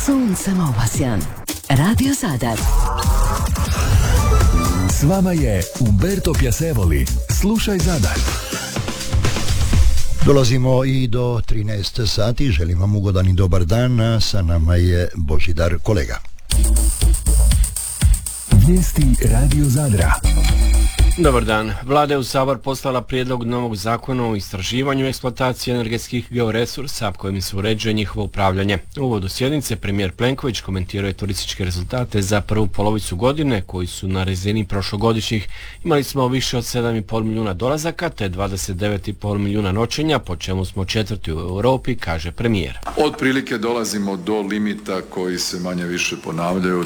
Suncem obasjan. Radio Zadar. S vama je Umberto Piacevoli. Slušaj Zadar. Dolazimo i do 13 sati. Želim vam ugodan i dobar dan. Sa nama je Božidar Kolega. Vijesti Radio Zadra. Dobar dan. Vlada je u Sabor poslala prijedlog novog zakona o istraživanju i eksploataciji energetskih georesursa kojim se uređuje njihovo upravljanje. U uvodu sjednice premijer Plenković komentirao je turističke rezultate za prvu polovicu godine koji su na razini prošlogodišnjih. Imali smo više od 7,5 milijuna dolazaka te 29,5 milijuna noćenja, po čemu smo četvrti u Europi, kaže premijer. Otprilike dolazimo do limita koji se manje više ponavljaju,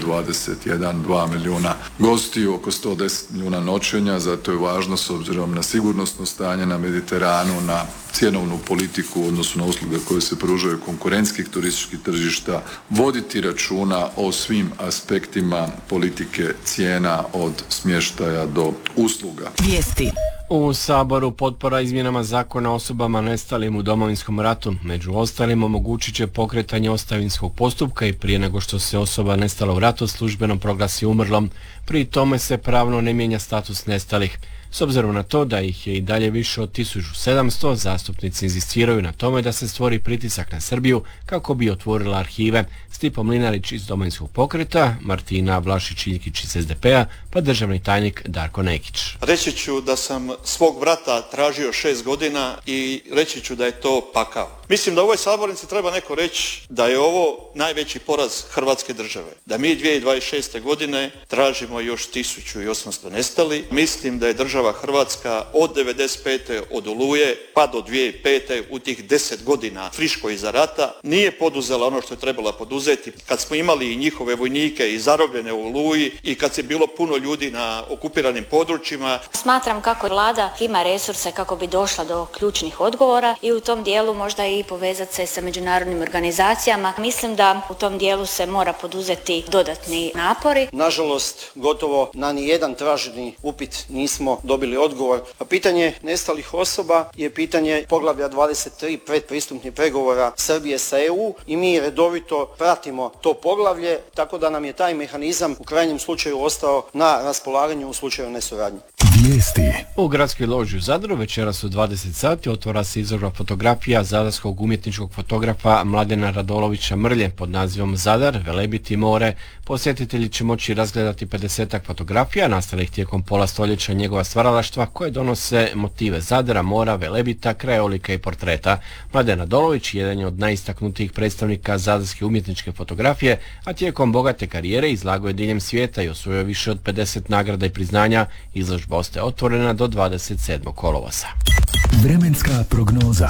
21-2 milijuna gostiju, oko 110 milijuna noćenja. Zato je važno, s obzirom na sigurnosno stanje na Mediteranu, na cjenovnu politiku u odnosu na usluge koje se pružaju konkurentskih turističkih tržišta, voditi računa o svim aspektima politike cijena od smještaja do usluga. Vijesti. U Saboru potpora izmjenama zakona o osobama nestalim u Domovinskom ratu. Među ostalim omogućit će pokretanje ostavinskog postupka i prije nego što se osoba nestala u ratu službeno proglasi umrlom. Pri tome se pravno ne mijenja status nestalih. S obzirom na to da ih je i dalje više od 1700, zastupnici inzistiraju na tome da se stvori pritisak na Srbiju kako bi otvorila arhive. Stipo Mlinarić iz Domovinskog pokreta, Martina Vlašić-Iljkić iz SDP-a, pa državni tajnik Darko Nekić. Reći ću da sam svog brata tražio 6 godina i reći ću da je to pakao. Mislim da u ovoj sabornici treba neko reći da je ovo najveći poraz Hrvatske države. Da mi 2026. godine tražimo još 1800 nestali. Mislim da je država Hrvatska od 95. od Oluje pa do 2005. u tih 10 godina friško iza rata nije poduzela ono što je trebala poduzeti. Kad smo imali i njihove vojnike i zarobljene u Oluji i kad se bilo puno ljudi na okupiranim područjima. Smatram kako vlada ima resurse kako bi došla do ključnih odgovora i u tom dijelu možda i povezati se sa međunarodnim organizacijama. Mislim da u tom dijelu se mora poduzeti dodatni napori. Nažalost, gotovo na nijedan traženi upit nismo dobili odgovor. A pitanje nestalih osoba je pitanje poglavlja 23 predpristupnih pregovora Srbije sa EU i mi redovito pratimo to poglavlje, tako da nam je taj mehanizam u krajnjem slučaju ostao na raspolaganju u slučaju nesuradnje. Vijesti. U gradskoj loži u Zadru večeras u 20 sati otvara se izložba fotografija zadarskog umjetničkog fotografa Mladena Radolovića Mrlje pod nazivom Zadar, Velebit i more. Posjetitelji će moći razgledati 50-ak fotografija nastalih tijekom pola stoljeća njegova stvaralaštva koje donose motive Zadra, mora, Velebita, krajolika i portreta. Mladen Radolović jedan je od najistaknutijih predstavnika zadarske umjetničke fotografije, a tijekom bogate karijere izlagao je diljem svijeta i osvojio više od 50 nagrada i priznanja. Izložba ostaje otvorena do 27. kolovoza. Vremenska prognoza.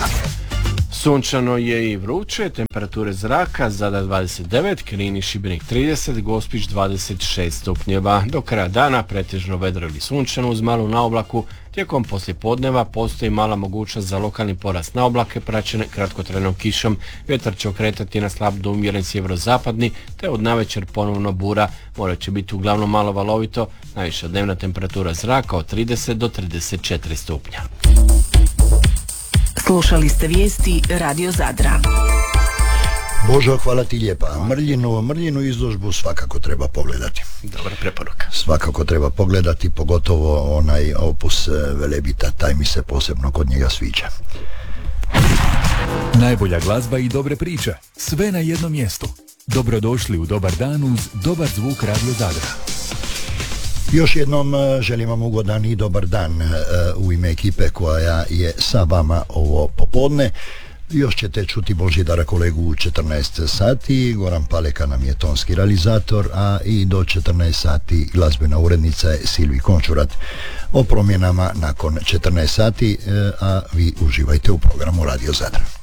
Sunčano je i vruće, temperature zraka Zadar 29, Knin i Šibenik 30, Gospić 26 stupnjeva. Do kraja dana pretežno vedro ili sunčano uz malu naoblaku. Tijekom poslijepodneva postoji mala mogućnost za lokalni porast na oblake praćene kratkotrajnom kišom. Vjetar će okretati na slab do umjeren sjeverozapadni, te od navečer ponovno bura. More će biti uglavnom malo valovito, najviša dnevna temperatura zraka od 30 do 34 stupnja. Slušali ste vijesti Radio Zadra. Božo, hvala ti lijepa. Mrljinu izložbu svakako treba pogledati. Dobra preporuka. Svakako treba pogledati, pogotovo onaj opus Velebita, taj mi se posebno kod njega sviđa. Najbolja glazba i dobre priče. Sve na jednom mjestu. Dobrodošli u Dobar dan uz dobar zvuk Radio Zadra. Još jednom želim vam ugodan i dobar dan u ime ekipe koja je sa vama ovo popodne. Još ćete čuti Božidara Kolegu u 14 sati, Goran Paleka nam je tonski realizator, a i do 14 sati glazbena urednica je Silvi Končurat. O promjenama nakon 14 sati, a vi uživajte u programu Radio Zadar.